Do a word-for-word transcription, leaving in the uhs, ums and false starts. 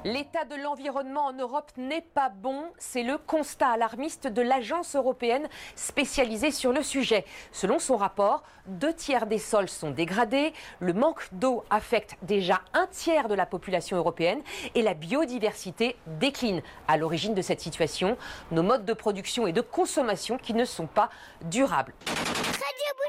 L'état de l'environnement en Europe n'est pas bon, c'est le constat alarmiste de l'agence européenne spécialisée sur le sujet. Selon son rapport, deux tiers des sols sont dégradés, le manque d'eau affecte déjà un tiers de la population européenne et la biodiversité décline. À l'origine de cette situation, nos modes de production et de consommation qui ne sont pas durables. Radio